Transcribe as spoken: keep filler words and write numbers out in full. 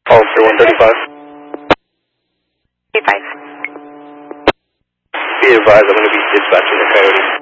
Officer one thirty-five. Be five. Be advised, I'm going to be dispatching the coyote.